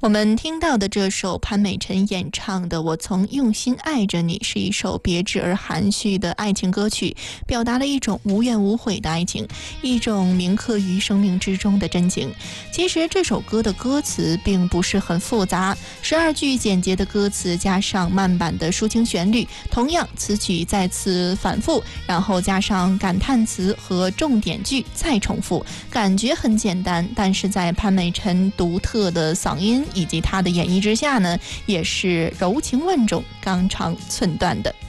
我们听到的这首潘美辰演唱的《我曾用心爱着你》是一首别致而含蓄的爱情歌曲，表达了一种无怨无悔的爱情，一种铭刻于生命之中的真情。其实这首歌的歌词并不是很复杂，12句简洁的歌词加上慢板的抒情旋律，同样词曲再次反复，然后加上感叹词和重点句再重复，感觉很简单，但是在潘美辰独特的嗓音以及他的演绎之下呢，也是柔情万种、纲长寸断的。